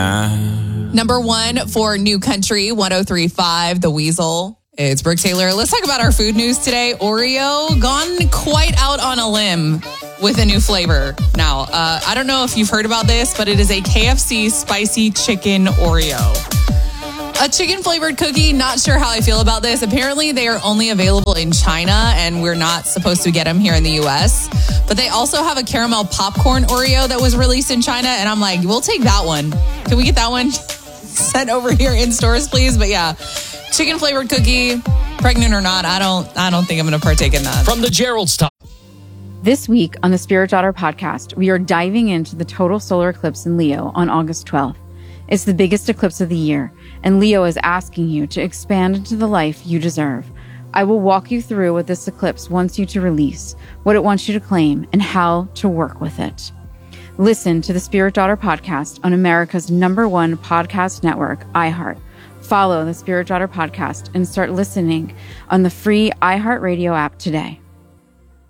Number one for New Country 103.5, The Weasel. It's Brooke Taylor. Let's talk about our food news today. Oreo gone quite out on a limb with a new flavor. Now, I don't know if you've heard about this, but it is a KFC spicy chicken Oreo. A chicken flavored cookie. Not sure how I feel about this. Apparently, they are only available in China and we're not supposed to get them here in the US. But they also have a caramel popcorn Oreo that was released in China. And I'm like, we'll take that one. Can we get that one sent over here in stores, please? But yeah, chicken flavored cookie, pregnant or not, I don't think I'm going to partake in that. From the Gerald Stop. This week on the Spirit Daughter podcast, we are diving into the total solar eclipse in Leo on August 12th. It's the biggest eclipse of the year, and Leo is asking you to expand into the life you deserve. I will walk you through what this eclipse wants you to release, what it wants you to claim, and how to work with it. Listen to the Spirit Daughter podcast on America's #1 podcast network, iHeart. Follow the Spirit Daughter podcast and start listening on the free iHeartRadio app today.